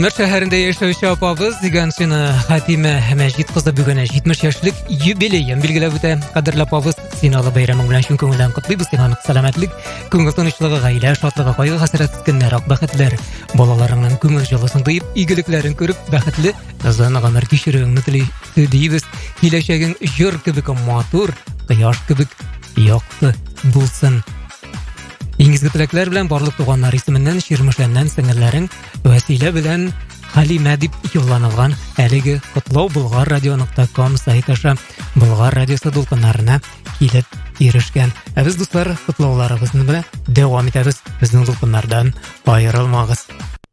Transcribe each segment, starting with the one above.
Izmir şäherinde ýeşäýüşi apabız diýen şeňe Hatime Mäjit gyzy bugün 70 ýaşlyk ýubileýim bilgilep öte. Gaderli apabız Sinaly baýramyň bilen şol köňelden gutlaýbys. Sinalyk salamatlyk, köňül tynçlygy, gaýla, şatlygy, gaýgy hasrat etkenler, bäxetler, balalaryňdan köňül ýylysyň diýip, igiliklerini görüp bäxetli ýazany gamar kişiregiňi diýibis. Hileşegiň ýür kibik matur, ýaş kibik ýokdy bulsun. İngizgi tilekler bilen barlyk tuganlar isminden şirmişlenden singirleriň vesile bilen Halime dip ýollanylganälegi Kutlaw bulgarradio.com saýtaşa Bulgar radiosu dolkunlaryna kilip erişken. Biz dostlar kutlawlarybyzy bilen dewam etebis. Bizning dolkunlardan aýrylmagyz.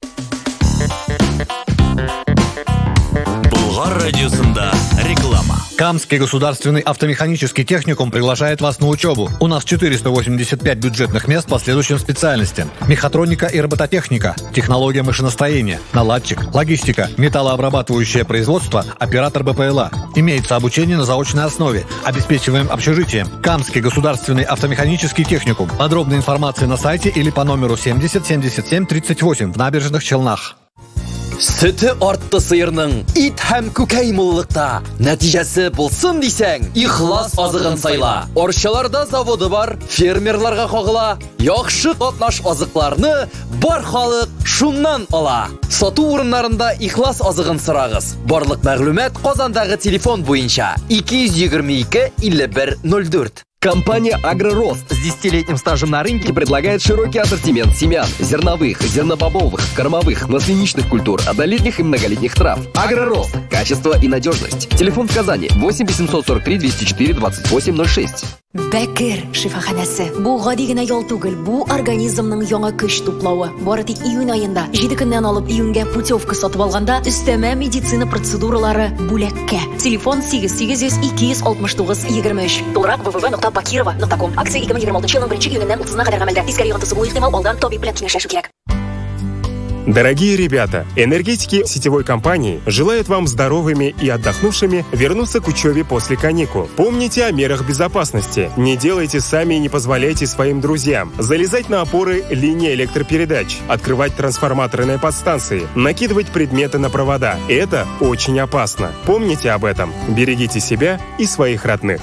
Булгар радиосында реклама. Камский государственный автомеханический техникум приглашает вас на учебу. У нас 485 бюджетных мест по следующим специальностям: мехатроника и робототехника, технология машиностроения, наладчик, логистика, металлообрабатывающее производство, оператор БПЛА. Имеется обучение на заочной основе. Обеспечиваем общежитием. Камский государственный автомеханический техникум. Подробная информация на сайте или по номеру 70 77 38 в Набережных Челнах. Sütü artты сыйырның ит һәм күкәй муллыкта. Нәтиҗәсе булсын дисәң, ихлас азыгын сайла. Арчаларда заводы бар, фермерларга кагыла. Яхшы катнаш азыкларны бар халык шуннан ала. Сату урыннарында ихлас азыгын сорагыз. Барлык мәгълүмат Казандагы телефон буенча 222 51 04. Компания «Агророст» с 10-летним стажем на рынке предлагает широкий ассортимент семян, зерновых, зернобобовых, кормовых, наследничных культур, однолетних и многолетних трав. «Агророст» – качество и надежность. Телефон в Казани 8 843 204 2806. Бәкер шифаханәсе. Бу гади генә ял түгел, бу организмның яңа көч туплавы. Бары тик июнь айында 7 көннән алып июньгә путевка сатып алганда өстәмә медицина процедуралары бүләккә. Телефон 8800 269 23. Толрак www.bakirova.com. Акция 2026 елның 1 июненнән 30-на кадәр гамәлдә. Тискәри йогынтысы булу ихтимал, алдан табиб белән киңәшләшү кирәк. Дорогие ребята, энергетики сетевой компании желают вам здоровыми и отдохнувшими вернуться к учебе после каникул. Помните о мерах безопасности. Не делайте сами и не позволяйте своим друзьям залезать на опоры линии электропередач, открывать трансформаторные подстанции, накидывать предметы на провода. Это очень опасно. Помните об этом. Берегите себя и своих родных.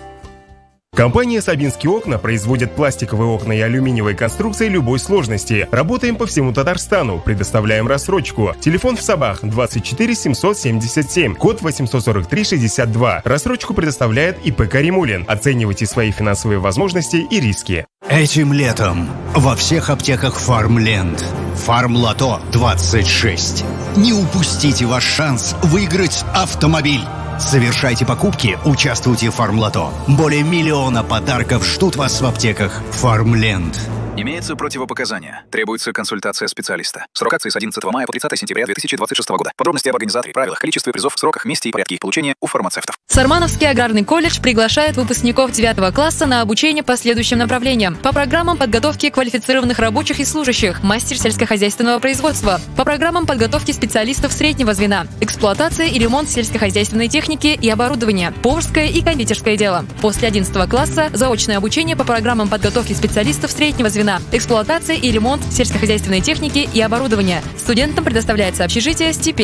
Компания «Сабинские окна» производит пластиковые окна и алюминиевые конструкции любой сложности. Работаем по всему Татарстану, предоставляем рассрочку. Телефон в Сабах 24 777, код 843 62. Рассрочку предоставляет ИП «Каримулин». Оценивайте свои финансовые возможности и риски. Этим летом во всех аптеках «Фармленд». «Фармлото» 26. Не упустите ваш шанс выиграть автомобиль. Совершайте покупки, участвуйте в «Фармлото». Более 1 миллиона подарков ждут вас в аптеках «Фармленд». Имеются противопоказания. Требуется консультация специалиста. Срок акции с 11 мая по 30 сентября 2026 года. Подробности об организаторе, правилах, количестве призов, сроках, месте и порядке их получения у фармацевтов. Сармановский аграрный колледж приглашает выпускников 9 класса на обучение по следующим направлениям. По программам подготовки квалифицированных рабочих и служащих, мастер сельскохозяйственного производства. По программам подготовки специалистов среднего звена, эксплуатация и ремонт сельскохозяйственной техники и оборудования, поварское и кондитерское дело. После 11 класса заочное обучение по программам подготовки специалистов среднего звена, эксплуатация и ремонт сельскохозяйственной техники и оборудования. Студентам предоставляется общежитие, стипендия.